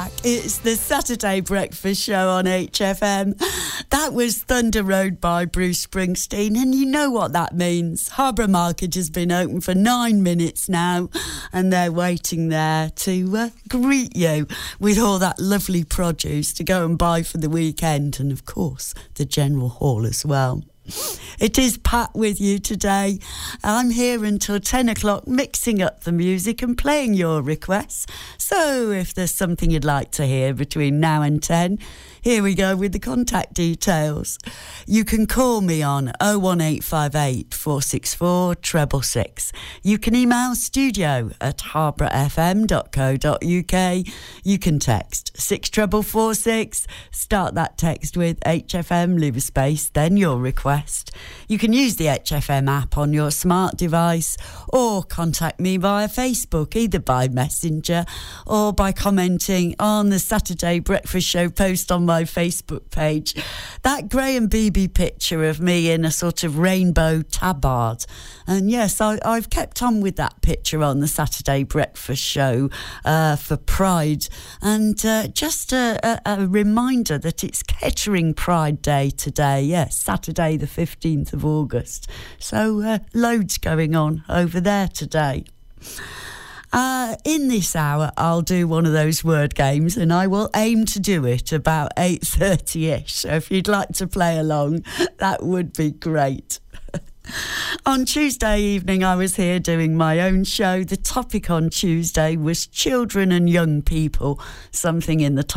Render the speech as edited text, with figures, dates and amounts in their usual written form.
back. It's the Saturday Breakfast Show on HFM. That was Thunder Road by Bruce Springsteen, and you know what that means. Harborough Market has been open for 9 minutes now, and they're waiting there to greet you with all that lovely produce to go and buy for the weekend, and of course the General Hall as well. It is Pat with you today. I'm here until 10 o'clock mixing up the music and playing your requests. So if there's something you'd like to hear between now and 10, here we go with the contact details. You can call me on 01858 464 666. You can email studio@harbourfm.co.uk. You can text 64446. Start that text with HFM, leave a space, then your request. You can use the HFM app on your smart device or contact me via Facebook, either by Messenger or by commenting on the Saturday Breakfast Show post on my Facebook page. That Graham Beebe picture of me in a sort of rainbow tabard. And yes, I've kept on with that picture on the Saturday Breakfast Show for Pride. And just a reminder that it's Kettering Pride Day today. Yes, Saturday the 15th of August. So loads going on over there today. In this hour, I'll do one of those word games, and I will aim to do it about 8:30ish. So if you'd like to play along, that would be great. On Tuesday evening, I was here doing my own show. The topic on Tuesday was children and young people, something in the